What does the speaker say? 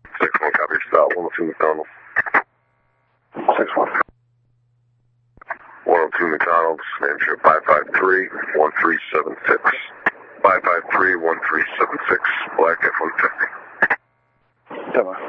6-1, copy your stop, 102 McDonald's. 6-1. 102 McDonald's, Hampshire 553-1376. 553-1376, Black F-150. 7.